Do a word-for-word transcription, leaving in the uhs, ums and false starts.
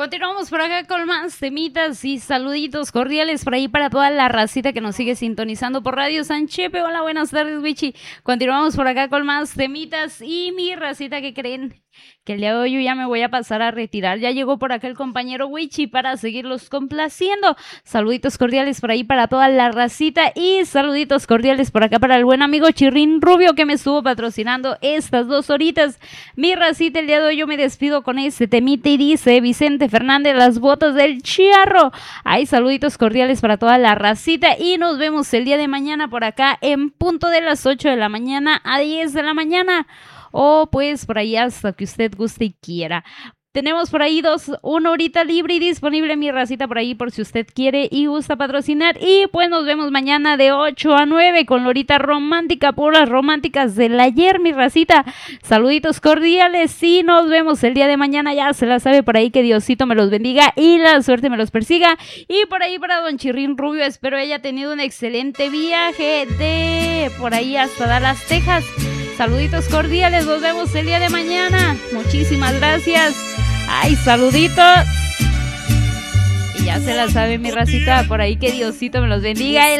Continuamos por acá con más temitas y saluditos cordiales por ahí para toda la racita que nos sigue sintonizando por Radio San Chepe. Hola, buenas tardes, Wichi. Continuamos por acá con más temitas y mi racita, que creen que el día de hoy yo ya me voy a pasar a retirar. Ya llegó por acá el compañero Wichi para seguirlos complaciendo. Saluditos cordiales por ahí para toda la racita y saluditos cordiales por acá para el buen amigo Chirrín Rubio, que me estuvo patrocinando estas dos horitas. Mi racita, el día de hoy yo me despido con este temita y dice Vicente Fernández, Las botas del charro. Hay saluditos cordiales para toda la racita y nos vemos el día de mañana por acá en punto de las ocho de la mañana a diez de la mañana. O pues por ahí hasta que usted guste y quiera. Tenemos por ahí dos, una horita libre y disponible, mi racita, por ahí por si usted quiere y gusta patrocinar. Y pues nos vemos mañana de ocho a nueve con la horita romántica, puras románticas del ayer, mi racita. Saluditos cordiales y nos vemos el día de mañana. Ya se la sabe por ahí, que Diosito me los bendiga y la suerte me los persiga. Y por ahí para don Chirrín Rubio, espero haya tenido un excelente viaje de por ahí hasta Dallas, Texas. Saluditos cordiales, nos vemos el día de mañana. Muchísimas gracias. Ay, saluditos. Y ya se la sabe, mi racita, por ahí que Diosito me los bendiga.